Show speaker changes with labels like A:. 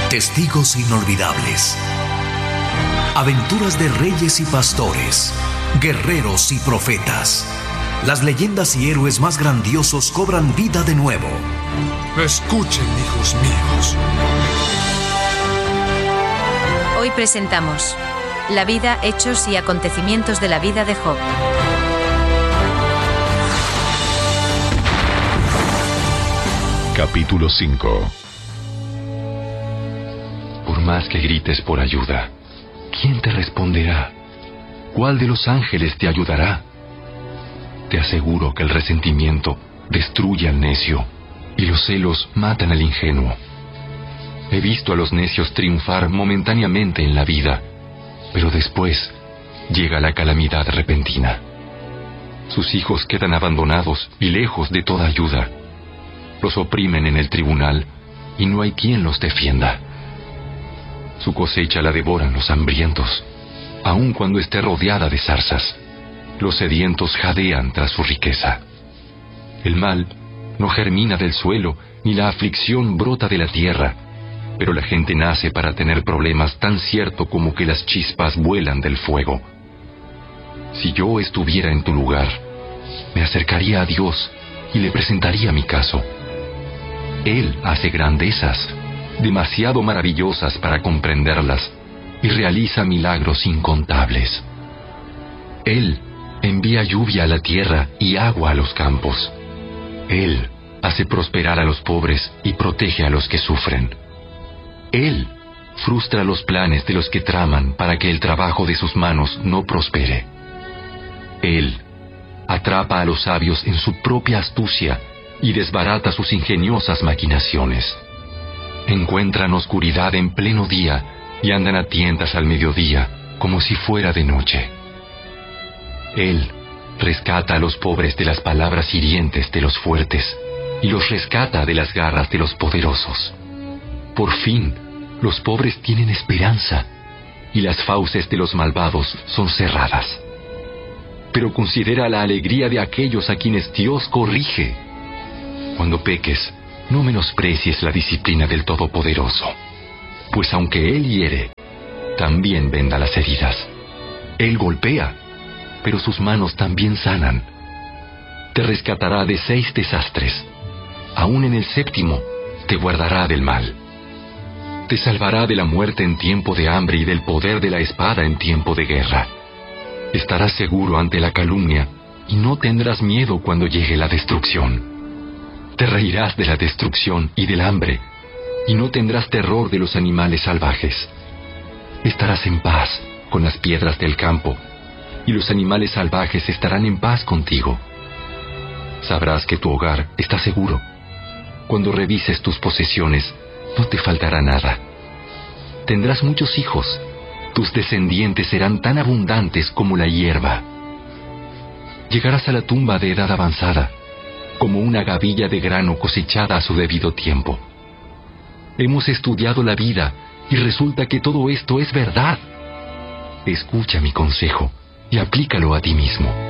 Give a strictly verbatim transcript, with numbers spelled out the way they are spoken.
A: Testigos inolvidables. Aventuras de reyes y pastores, guerreros y profetas. Las leyendas y héroes más grandiosos cobran vida de nuevo.
B: Escuchen, hijos míos.
C: Hoy presentamos la vida, hechos y acontecimientos de la vida de Job.
D: Capítulo cinco. Por más que grites por ayuda, ¿quién te responderá? ¿Cuál de los ángeles te ayudará? Te aseguro que el resentimiento destruye al necio y los celos matan al ingenuo. He visto a los necios triunfar momentáneamente en la vida, pero después llega la calamidad repentina. Sus hijos quedan abandonados y lejos de toda ayuda. Los oprimen en el tribunal y no hay quien los defienda. Su cosecha la devoran los hambrientos, aun cuando esté rodeada de zarzas. Los sedientos jadean tras su riqueza. El mal no germina del suelo, ni la aflicción brota de la tierra, pero la gente nace para tener problemas tan cierto como que las chispas vuelan del fuego. Si yo estuviera en tu lugar, me acercaría a Dios y le presentaría mi caso. Él hace grandezas, demasiado maravillosas para comprenderlas, y realiza milagros incontables. Él envía lluvia a la tierra y agua a los campos. Él hace prosperar a los pobres y protege a los que sufren. Él frustra los planes de los que traman para que el trabajo de sus manos no prospere. Él atrapa a los sabios en su propia astucia y desbarata sus ingeniosas maquinaciones. Encuentran oscuridad en pleno día y andan a tientas al mediodía, como si fuera de noche. Él rescata a los pobres de las palabras hirientes de los fuertes y los rescata de las garras de los poderosos. Por fin, los pobres tienen esperanza y las fauces de los malvados son cerradas. Pero considera la alegría de aquellos a quienes Dios corrige. Cuando peques, no menosprecies la disciplina del Todopoderoso, pues aunque Él hiere, también venda las heridas. Él golpea, pero sus manos también sanan. Te rescatará de seis desastres. Aún en el séptimo, te guardará del mal. Te salvará de la muerte en tiempo de hambre y del poder de la espada en tiempo de guerra. Estarás seguro ante la calumnia y no tendrás miedo cuando llegue la destrucción. Te reirás de la destrucción y del hambre, y no tendrás terror de los animales salvajes. Estarás en paz con las piedras del campo, y los animales salvajes estarán en paz contigo. Sabrás que tu hogar está seguro. Cuando revises tus posesiones, no te faltará nada. Tendrás muchos hijos. Tus descendientes serán tan abundantes como la hierba. Llegarás a la tumba de edad avanzada, como una gavilla de grano cosechada a su debido tiempo. Hemos estudiado la vida y resulta que todo esto es verdad. Escucha mi consejo y aplícalo a ti mismo.